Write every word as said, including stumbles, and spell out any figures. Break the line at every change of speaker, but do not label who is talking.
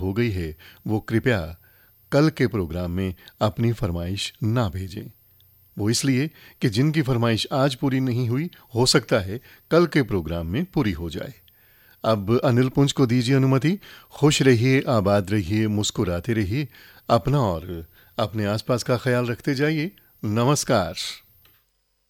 हो गई है वो कृपया कल के प्रोग्राम में अपनी फरमाइश ना भेजें। वो इसलिए कि जिनकी फरमाइश आज पूरी नहीं हुई हो सकता है कल के प्रोग्राम में पूरी हो जाए। अब अनिल पुंज को दीजिए अनुमति। खुश रहिए, आबाद रहिए, मुस्कुराते रहिए, अपना और अपने आसपास का ख्याल रखते जाइए। नमस्कार।